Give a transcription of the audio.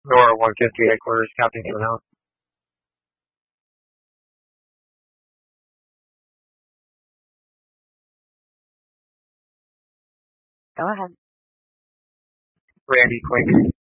Nor 150 headquarters, Captain coming out. Go ahead. Randy Quink.